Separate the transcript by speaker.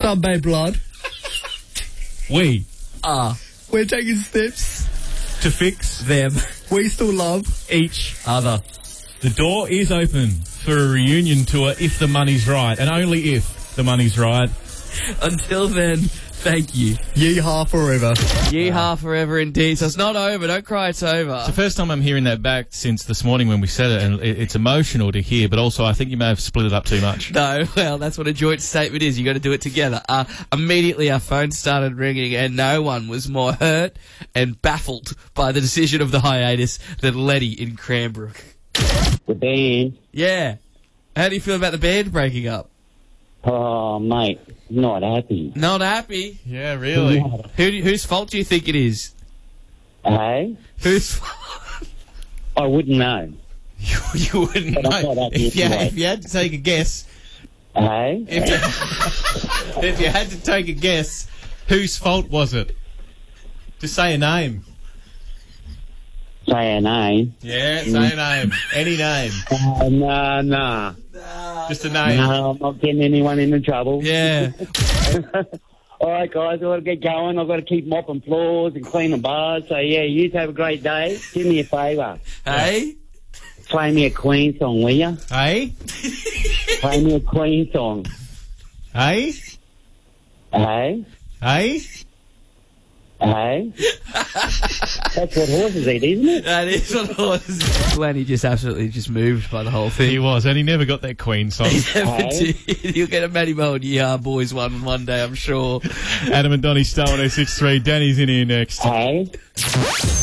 Speaker 1: Sunday blood.
Speaker 2: We
Speaker 1: We're taking steps.
Speaker 2: to fix
Speaker 3: Them.
Speaker 1: We still love.
Speaker 2: each.
Speaker 3: Other.
Speaker 2: The door is open for a reunion tour if the money's right, and only if the money's right.
Speaker 3: Until then, thank you.
Speaker 1: Yeehaw forever.
Speaker 3: Yeehaw forever indeed. So it's not over. Don't cry, it's over.
Speaker 2: It's the first time I'm hearing that back since this morning when we said it, and it's emotional to hear, but also I think you may have split it up too much.
Speaker 3: No, well, that's what a joint statement is. You got to do it together. Immediately our phone started ringing and no one was more hurt and baffled by the decision of the hiatus than Letty in Cranbrook.
Speaker 4: The band.
Speaker 3: Yeah. How do you feel about the band breaking up?
Speaker 4: Oh, mate, not happy.
Speaker 3: Not happy?
Speaker 2: Yeah, really.
Speaker 3: Whose fault do you think it is?
Speaker 4: Hey?
Speaker 3: Whose fault?
Speaker 4: I wouldn't know.
Speaker 2: You wouldn't
Speaker 4: But I'm
Speaker 2: know.
Speaker 4: not happy
Speaker 2: If you
Speaker 4: anyway.
Speaker 2: had to take a guess,
Speaker 4: Hey?
Speaker 2: if you had to take a guess, whose fault was it? Just say a name.
Speaker 4: Say a name.
Speaker 2: Yeah, say a name. Any name.
Speaker 4: Nah.
Speaker 2: Just a name.
Speaker 4: No, I'm not getting anyone into trouble.
Speaker 3: Yeah.
Speaker 4: All right, guys, I've got to get going. I've got to keep mopping floors and cleaning bars. So, yeah, you have a great day. Do me a favour.
Speaker 3: Hey?
Speaker 4: Play me a Queen song, will you?
Speaker 2: Hey?
Speaker 4: Play me a Queen song.
Speaker 2: Hey?
Speaker 4: Hey?
Speaker 2: Hey?
Speaker 4: Hey? That's what horses eat, isn't it?
Speaker 3: That is what it was. Lenny just absolutely just moved by the whole thing.
Speaker 2: He was, and he never got that Queen song.
Speaker 3: Never
Speaker 4: Hey?
Speaker 3: did. You'll get a Matty Mo and Yeehaw Boys one day, I'm sure.
Speaker 2: Adam and Donnie, Star 106.3. Danny's in here next.
Speaker 4: Hey?